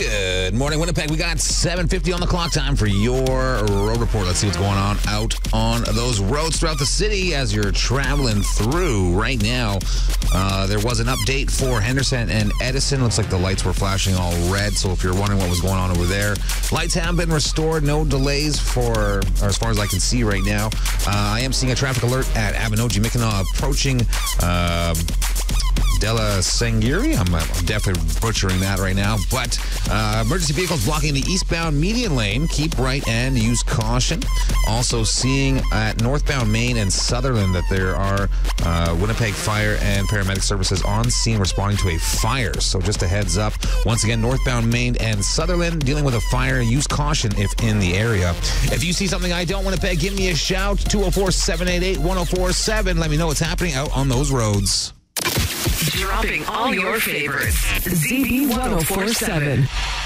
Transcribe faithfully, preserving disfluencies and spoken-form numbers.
Good morning, Winnipeg. We got seven fifty on the clock. Time for your road report. Let's see what's going on out on those roads throughout the city as you're traveling through right now. Uh, there was an update for Henderson and Edison. Looks like the lights were flashing all red. So if you're wondering what was going on over there, lights have been restored. No delays for, or as far as I can see right now. Uh, I am seeing a traffic alert at Abinogi-Mickinaw approaching Uh, Della Sangiri. I'm, I'm definitely butchering that right now. But uh, emergency vehicles blocking the eastbound median lane. Keep right and use caution. Also seeing at northbound Main and Sutherland that there are uh, Winnipeg Fire and Paramedic Services on scene responding to a fire. So just a heads up. Once again, northbound Main and Sutherland dealing with a fire. Use caution if in the area. If you see something I don't, Winnipeg, give me a shout. two oh four, seven eight eight, one oh four seven. Let me know what's happening out on those roads. Dropping all your favorites. Z B ten forty-seven.